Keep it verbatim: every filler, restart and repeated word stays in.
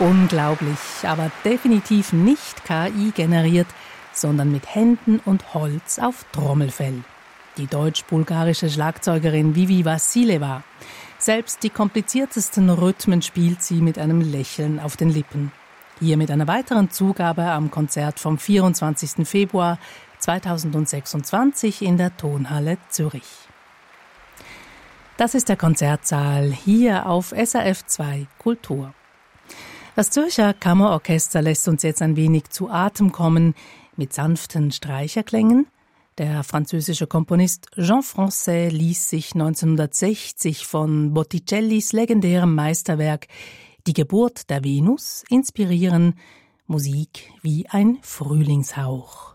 Unglaublich, aber definitiv nicht K I generiert, sondern mit Händen und Holz auf Trommelfell. Die deutsch-bulgarische Schlagzeugerin Vivi Vassileva. Selbst die kompliziertesten Rhythmen spielt sie mit einem Lächeln auf den Lippen. Hier mit einer weiteren Zugabe am Konzert vom vierundzwanzigsten Februar zweitausendsechsundzwanzig in der Tonhalle Zürich. Das ist der Konzertsaal hier auf S R F zwei Kultur. Das Zürcher Kammerorchester lässt uns jetzt ein wenig zu Atem kommen mit sanften Streicherklängen. Der französische Komponist Jean Francais ließ sich neunzehnhundertsechzig von Botticellis legendärem Meisterwerk Die Geburt der Venus inspirieren. Musik wie ein Frühlingshauch.